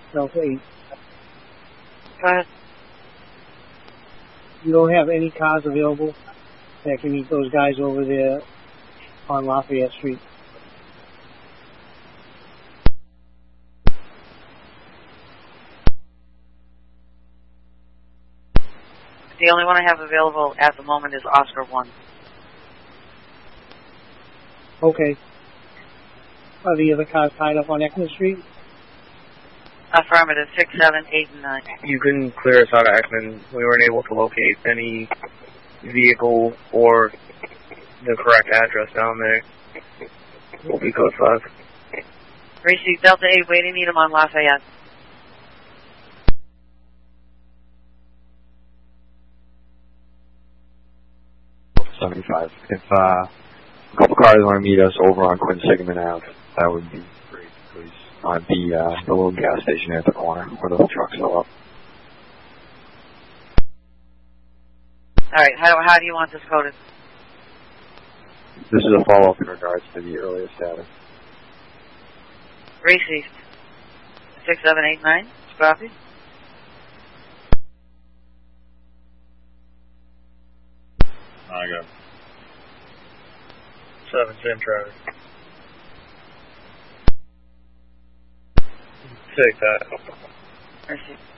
Delta 8. Go ahead. You don't have any cars available that can meet those guys over there on Lafayette Street? The only one I have available at the moment is Oscar 1. Okay. Are the other cars tied up on Ekman Street? Affirmative, 6, 7, 8, and 9. You can clear us out of Ekman. We weren't able to locate any vehicle or the correct address down there. Will be code 5. Receive Delta 8, waiting, meet him on Lafayette. $75. If a couple cars want to meet us over on Quinn Sigmund Ave, that would be great, please. On the little gas station at the corner where the trucks fill up. Alright, how do you want this coded? This is a follow-up in regards to the earlier status. Received. 6, 7, 8, 9. Copy. I got 7, same traffic. Take that. Received.